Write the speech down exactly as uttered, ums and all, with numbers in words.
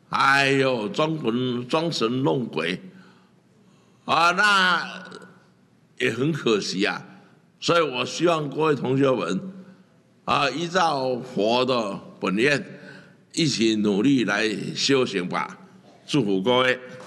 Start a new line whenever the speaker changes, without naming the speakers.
哎呦，装神装神弄鬼啊，那也很可惜啊。所以我希望各位同学们啊，依照佛的本愿，一起努力来修行吧。祝福各位。